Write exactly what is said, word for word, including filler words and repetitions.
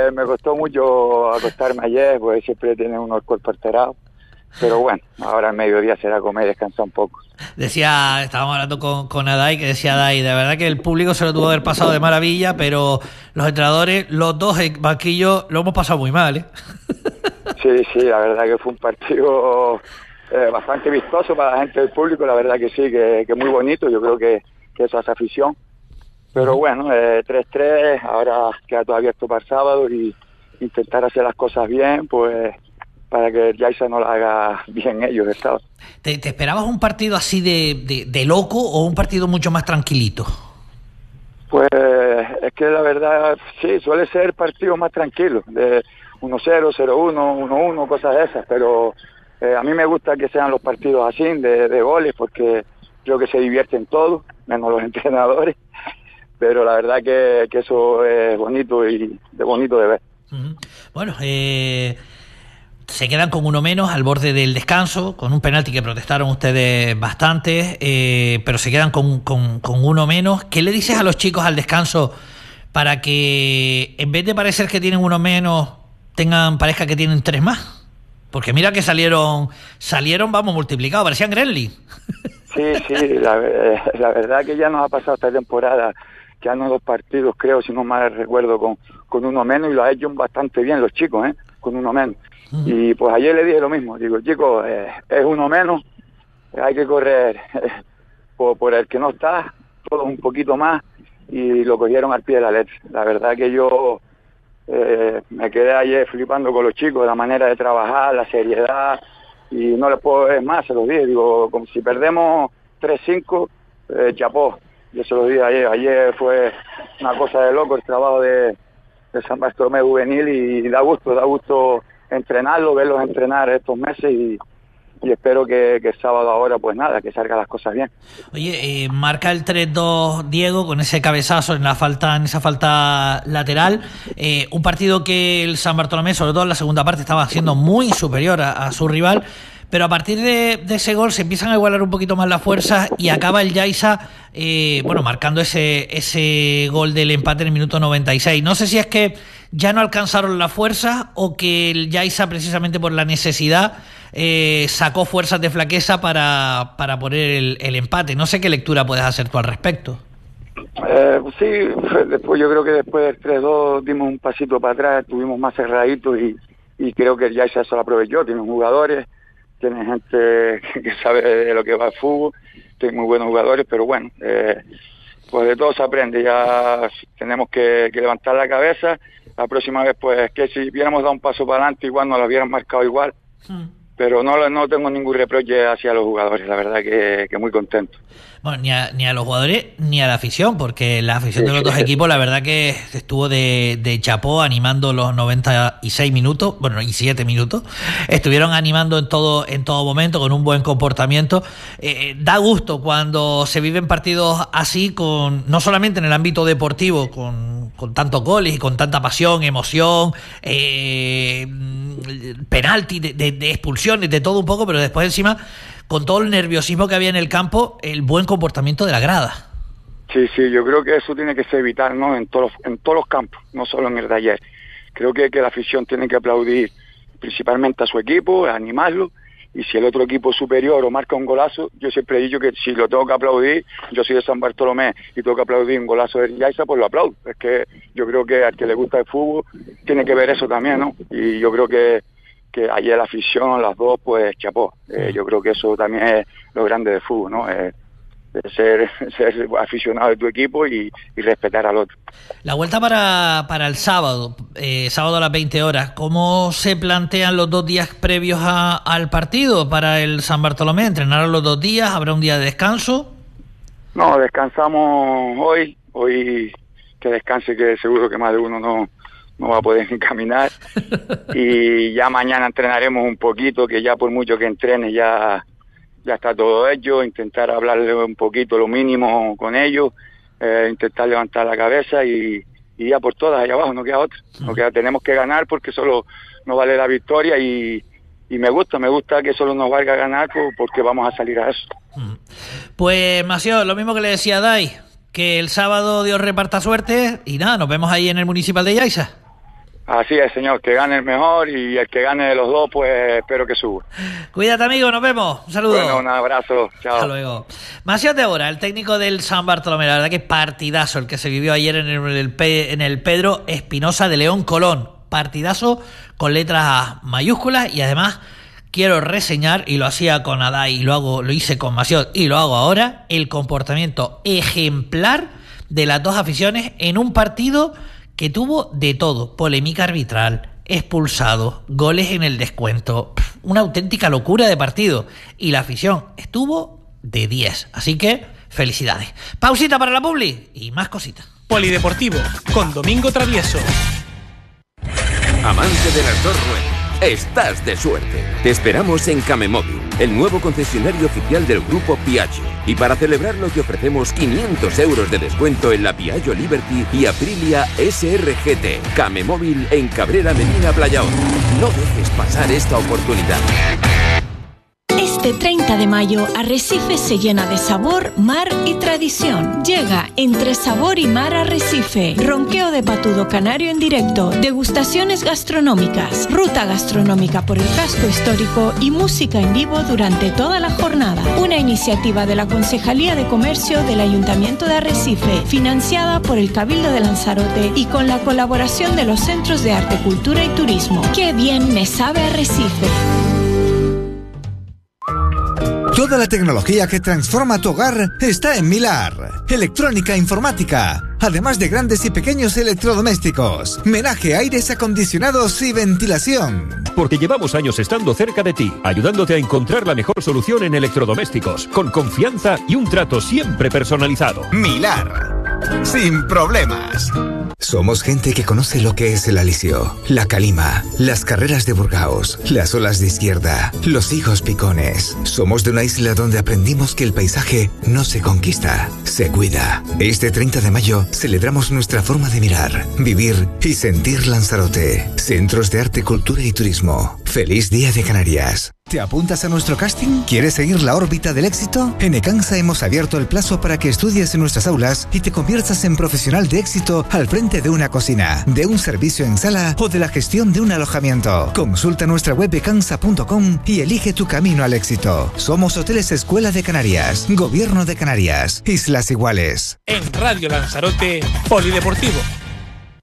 pues me costó mucho acostarme ayer, porque siempre tiene uno el cuerpo alterado. Pero bueno, ahora al mediodía será comer y descansar un poco. Decía, estábamos hablando con, con Adai, que decía Adai, de verdad que el público se lo tuvo que haber pasado de maravilla, pero los entrenadores, los dos en banquillo, lo hemos pasado muy mal, ¿eh? Sí, sí, la verdad que fue un partido eh, bastante vistoso para la gente del público, la verdad que sí, que, que muy bonito, yo creo que, que eso hace afición. Pero bueno, eh, tres tres, ahora queda todavía esto para el sábado y intentar hacer las cosas bien, pues para que el Yaiza no lo haga bien ellos el sábado. ¿Te, te esperabas un partido así de, de, de loco o un partido mucho más tranquilito? Pues es que la verdad, sí, suele ser partido más tranquilo, de uno cero, cero uno, uno uno, cosas de esas, pero eh, a mí me gusta que sean los partidos así, de, de goles, porque creo que se divierten todos, menos los entrenadores, pero la verdad que, que eso es bonito y de bonito de ver. Uh-huh. Bueno, eh... se quedan con uno menos al borde del descanso, con un penalti que protestaron ustedes bastante, eh, pero se quedan con, con, con uno menos. ¿Qué le dices a los chicos al descanso para que, en vez de parecer que tienen uno menos, tengan parezca que tienen tres más? Porque mira que salieron, salieron vamos, multiplicados, parecían Gremlins. Sí, sí, la, la verdad que ya nos ha pasado esta temporada, ya no dos partidos, creo, si no mal recuerdo, con, con uno menos, y lo ha hecho bastante bien los chicos, ¿eh? Con uno menos. Uh-huh. Y pues ayer le dije lo mismo, digo, chicos, eh, es uno menos, hay que correr eh, por, por el que no está, todos un poquito más, y lo cogieron al pie de la letra. La verdad que yo eh, me quedé ayer flipando con los chicos, la manera de trabajar, la seriedad, y no les puedo ver más, se los dije, digo, como si perdemos tres cinco, eh, chapó, yo se los dije ayer, ayer fue una cosa de loco el trabajo de, de San Bartolomé Juvenil, y da gusto, da gusto entrenarlo, verlos entrenar estos meses, y, y espero que, que el sábado ahora, pues nada, que salgan las cosas bien. Oye, eh, marca el tres dos Diego con ese cabezazo en la falta, en esa falta lateral, eh, un partido que el San Bartolomé, sobre todo en la segunda parte, estaba siendo muy superior a, a su rival, pero a partir de, de ese gol se empiezan a igualar un poquito más las fuerzas y acaba el Yaiza, eh, bueno, marcando ese, ese gol del empate en el minuto noventa y seis. No sé si es que ya no alcanzaron la fuerza o que el Yaiza, precisamente por la necesidad, eh, sacó fuerzas de flaqueza para, para poner el, el empate. No sé qué lectura puedes hacer tú al respecto. Eh, sí, después yo creo que después del tres dos dimos un pasito para atrás, estuvimos más cerraditos, y, y creo que el Yaiza eso lo aprovechó. Tienen jugadores, tienen gente que sabe de lo que va el fútbol, tienen muy buenos jugadores, pero bueno, eh, pues de todo se aprende. Ya tenemos que, que levantar la cabeza. La próxima vez, pues, que si hubiéramos dado un paso para adelante, igual nos lo hubieran marcado igual. Hmm. Pero no, no tengo ningún reproche hacia los jugadores, la verdad que, que muy contento. Bueno, ni a, ni a los jugadores ni a la afición, porque la afición sí, de los dos equipos, la verdad que estuvo de, de chapó animando los noventa y seis minutos, bueno, y siete minutos, estuvieron animando en todo en todo momento, con un buen comportamiento. Eh, da gusto cuando se viven partidos así, con no solamente en el ámbito deportivo, con, con tantos goles y con tanta pasión, emoción, eh, penalti, de, de, de expulsiones, de todo un poco, pero después encima, con todo el nerviosismo que había en el campo, el buen comportamiento de la grada. Sí, sí, yo creo que eso tiene que ser vital, ¿no? En todos los, en todos los campos, no solo en el de ayer. Creo que, que la afición tiene que aplaudir principalmente a su equipo, animarlo, y si el otro equipo superior o marca un golazo, yo siempre he dicho que si lo tengo que aplaudir, yo soy de San Bartolomé y tengo que aplaudir un golazo de Yaiza, pues lo aplaudo. Es que yo creo que al que le gusta el fútbol tiene que ver eso también, ¿no? Y yo creo que que ayer la afición, las dos, pues chapó. Eh, yo creo que eso también es lo grande del fútbol, ¿no? Eh, de ser, ser aficionado de tu equipo y, y respetar al otro. La vuelta para, para el sábado, eh, sábado a las veinte horas, ¿cómo se plantean los dos días previos a, al partido para el San Bartolomé? ¿Entrenaron los dos días? ¿Habrá un día de descanso? No, descansamos hoy, hoy que descanse, que seguro que más de uno no no va a poder caminar, y ya mañana entrenaremos un poquito, que ya por mucho que entrene ya ya está todo hecho, intentar hablarle un poquito lo mínimo con ellos, eh, intentar levantar la cabeza y, y ya por todas allá abajo, no queda otra, no queda, tenemos que ganar porque solo nos vale la victoria, y, y me gusta, me gusta que solo nos valga ganar porque vamos a salir a eso. Pues Mació, lo mismo que le decía a Dai, que el sábado Dios reparta suerte y nada, nos vemos ahí en el Municipal de Yaiza. Así es, señor, que gane el mejor y el que gane de los dos, pues espero que suba. Cuídate, amigo, nos vemos. Un saludo. Bueno, un abrazo. Chao. Hasta luego. Macías de Bora, el técnico del San Bartolomé. La verdad que partidazo el que se vivió ayer en el, el, en el Pedro Espinosa de León Colón. Partidazo con letras mayúsculas y además quiero reseñar, y lo hacía con Adai y lo hago, lo hice con Maciot y lo hago ahora, el comportamiento ejemplar de las dos aficiones en un partido que tuvo de todo: polémica arbitral, expulsado, goles en el descuento, una auténtica locura de partido, y la afición estuvo de diez, así que felicidades. Pausita para la publi y más cositas. Polideportivo con Domingo Travieso. Amante de las dos ruedas, estás de suerte. Te esperamos en Camemóvil, el nuevo concesionario oficial del grupo Piaggio. Y para celebrarlo te ofrecemos quinientos euros de descuento en la Piaggio Liberty y Aprilia S R G T. Camemóvil en Cabrera Medina Playaón. No dejes pasar esta oportunidad. Este treinta de mayo, Arrecife se llena de sabor, mar y tradición. Llega Entre Sabor y Mar Arrecife. Ronqueo de patudo canario en directo, degustaciones gastronómicas, ruta gastronómica por el casco histórico y música en vivo durante toda la jornada. Una iniciativa de la Concejalía de Comercio del Ayuntamiento de Arrecife, financiada por el Cabildo de Lanzarote y con la colaboración de los Centros de Arte, Cultura y Turismo. ¡Qué bien me sabe Arrecife! Toda la tecnología que transforma tu hogar está en Milar. Electrónica, informática, además de grandes y pequeños electrodomésticos, menaje, aires acondicionados y ventilación. Porque llevamos años estando cerca de ti, ayudándote a encontrar la mejor solución en electrodomésticos, con confianza y un trato siempre personalizado. Milar, sin problemas. Somos gente que conoce lo que es el alisio, la calima, las carreras de Burgaos, las olas de izquierda, los higos picones. Somos de una isla donde aprendimos que el paisaje no se conquista, se cuida. Este treinta de mayo celebramos nuestra forma de mirar, vivir y sentir Lanzarote. Centros de Arte, Cultura y Turismo. ¡Feliz Día de Canarias! ¿Te apuntas a nuestro casting? ¿Quieres seguir la órbita del éxito? En Ecansa hemos abierto el plazo para que estudies en nuestras aulas y te conviertas en profesional de éxito al frente de una cocina, de un servicio en sala o de la gestión de un alojamiento. Consulta nuestra web ecansa punto com y elige tu camino al éxito. Somos Hoteles Escuela de Canarias, Gobierno de Canarias, Islas Iguales. En Radio Lanzarote, Polideportivo.